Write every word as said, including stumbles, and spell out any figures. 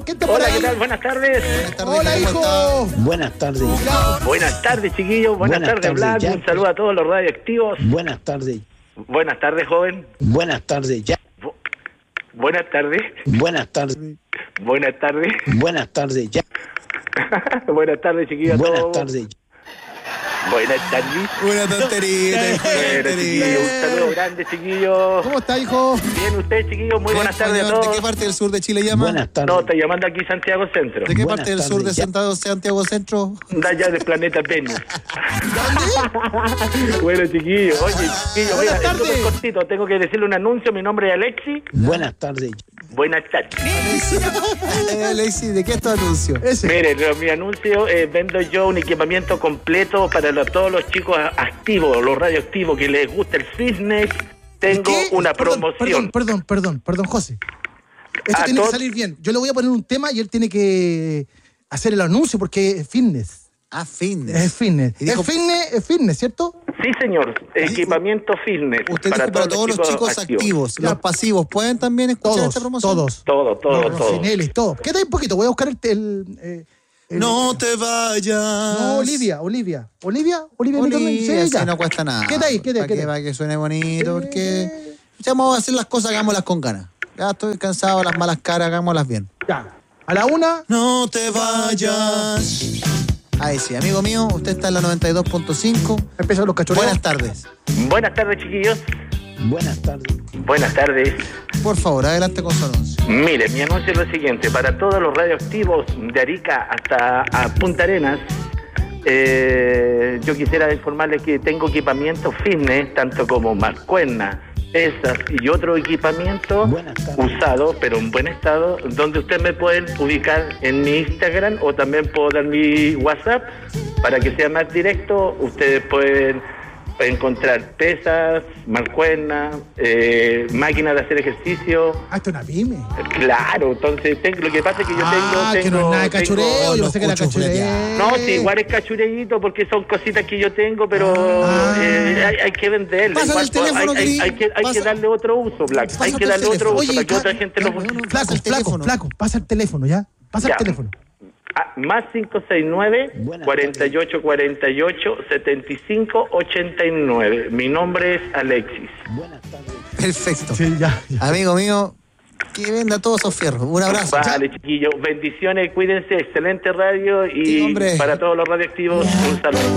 ¿Qué te por Hola, ahí? ¿qué tal? Buenas tardes. Buenas tardes, Hola, ¿cómo hijo. está? Buenas tardes. Buenas tardes, chiquillos. Buenas, Buenas tardes, tardes, Vlad. ya. Un saludo a todos los radioactivos. Buenas tardes. Buenas tardes, joven. Buenas tardes, ya. Bu- Buenas tardes. Buenas tardes. Buenas tardes. Buenas tardes, ya. Buenas tardes, chiquillos. a Buenas todos. tardes. Buenas tardes. Una tonterita, hijo, Bueno, chiquillos, tonterita. un saludo grande, chiquillos. ¿Cómo está, hijo? Bien, usted, chiquillos. Muy buenas tardes a Español, ¿de todos. qué parte del sur de Chile llama? Buenas tardes. No, estoy llamando aquí Santiago Centro. ¿De qué Buenas parte del sur de tardes, ya. Santiago, Santiago Centro? De allá del planeta Venus. Bueno, chiquillos. Oye, chiquillos, Buenas mira, es tardes. súper cortito. Tengo que decirle un anuncio. Mi nombre es Alexi. Buenas tardes. Buenas tardes. Eh, Alexis, ¿de qué es tu anuncio? Ese. Mire, lo- mi anuncio, eh, vendo yo un equipamiento completo para lo- todos los chicos a- activos, los radioactivos que les gusta el fitness. Tengo ¿Qué? una Perdón, promoción. Perdón, perdón, perdón, perdón, José. Esto A tiene que todos- salir bien. Yo le voy a poner un tema y él tiene que hacer el anuncio porque es fitness. Ah, fitness. Es fitness. Y dijo- Es fitness, es fitness, ¿cierto? Sí, señor, equipamiento fitness. Usted dijo para todos los chicos activos. Ya. Los pasivos, ¿pueden también escuchar Todos, esta promoción? todos. Todo, todo, Los todo. Rosinelis, todo. Quédate un poquito, voy a buscar el... el, eh, el- No te vayas. No, Olivia, Olivia. Olivia, Olivia, mi torneo. Olivia, Sí, ya. sí, no cuesta nada. Quédate ahí, quédate, Para que, quédate. para que suene bonito, porque ya vamos a hacer las cosas, hagámoslas con ganas. Ya estoy cansado de las malas caras, hagámoslas bien. Ya. A la una. No te vayas. Ahí sí, amigo mío, usted está en la noventa y dos punto cinco. Empiezan los cachoreos. Buenas tardes. Buenas tardes, chiquillos. Buenas tardes. Buenas tardes. Por favor, adelante con su anuncio. Mire, mi anuncio es lo siguiente. Para todos los radioactivos de Arica hasta a Punta Arenas, eh, yo quisiera informarles que tengo equipamiento fitness, tanto como mancuernas, pesas y otro equipamiento Buenas tardes. usado, pero en buen estado, donde ustedes me pueden ubicar en mi Instagram o también puedo dar mi WhatsApp para que sea más directo. Ustedes pueden encontrar pesas, mancuernas, eh, máquinas de hacer ejercicio. Ah, esto es una pyme. Claro, entonces tengo, lo que pasa es que yo Ah, tengo... que no es tengo- nada de tengo- cachureo. Yo no pensé que era escucho cachureo. fletear. No, sí, igual es cachureíto porque son cositas que yo tengo, pero Ah. eh, hay, hay que venderlas. Pásale Igual, el teléfono, hay, hay- querido. hay que, hay Pasa- que darle otro uso, Black. Hay Pásate que el darle otro teléfono. uso Oye, para que ca- otra gente lo... no, no, no. Flaco, Pasa el flaco, teléfono. flaco. Pasa el teléfono, ¿ya? Pasa Ya. el teléfono. Ah, más cinco seis nueve, Buenas cuarenta y ocho cuarenta y ocho, setenta y cinco ochenta y nueve. Mi nombre es Alexis. Buenas tardes. Perfecto. Sí, ya. ya. Amigo mío, que venda todos esos fierros. Un abrazo. Vale, chiquillos. Bendiciones, cuídense. Excelente radio Sí, y hombre. para todos los radioactivos, un saludo.